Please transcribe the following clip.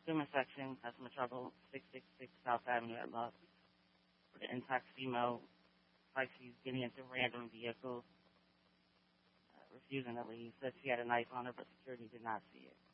Consumer section, customer trouble, 666 South Avenue at Love. For the intox female, like she's getting into random vehicles, refusing to leave. Said she had a knife on her, but security did not see it.